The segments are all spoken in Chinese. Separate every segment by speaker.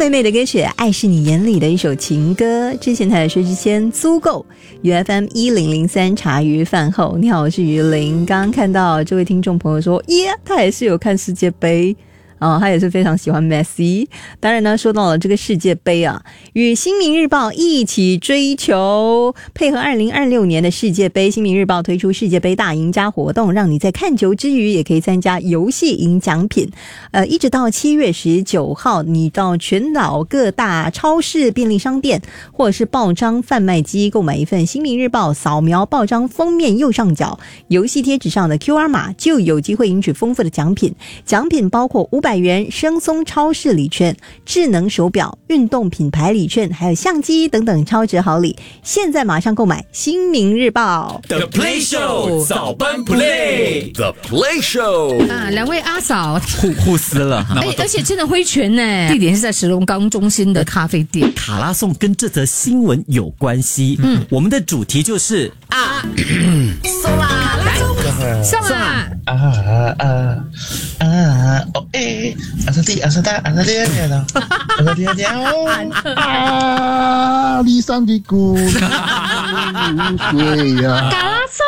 Speaker 1: 美美的歌曲《爱是你眼里的一首情歌》，之前台的薛之谦租购 UFM1003 茶余饭后。你好，我是于林。刚刚看到这位听众朋友说他也是有看世界杯他也是非常喜欢 Messi。 当然呢，说到了这个世界杯与新民日报一起追求，配合2026年的世界杯，新民日报推出世界杯大赢家活动，让你在看球之余也可以参加游戏赢奖品。一直到7月19号，你到全岛各大超市、便利商店或者是报章贩卖机购买一份新民日报，扫描报章封面右上角游戏贴纸上的 QR 码，就有机会赢取丰富的奖品。奖品包括500元生松超市礼券、智能手表、运动品牌礼券，还有相机等等超值好礼。现在马上购买新民日报
Speaker 2: The Play Show 早班 Play The Play Show
Speaker 3: 两位阿嫂
Speaker 4: 互撕了，
Speaker 3: 而且真的挥拳呢。地点是在石龙岗中心的咖啡店。
Speaker 4: 卡拉颂跟这则新闻有关系。我们的主题就是
Speaker 3: 送啦，来送啦！
Speaker 5: 离山的姑娘水呀，
Speaker 3: 卡拉颂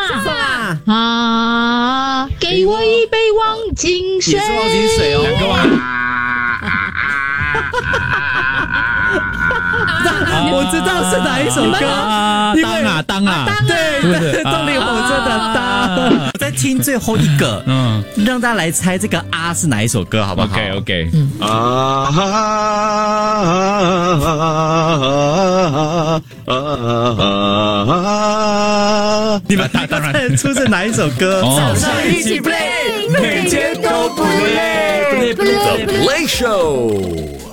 Speaker 3: 给我一杯忘情水，
Speaker 4: 也是忘情水哦，
Speaker 2: 两个忘。
Speaker 4: 我知道是哪一首歌，
Speaker 2: 当啊，
Speaker 4: 对，动力火车的当。我再听最后一个，让大家来猜这个是哪一首歌，好不好
Speaker 2: ？OK，
Speaker 4: 你们当然出是哪一首歌？
Speaker 3: 早上一起 play，
Speaker 2: 每天都不累。The Play Show。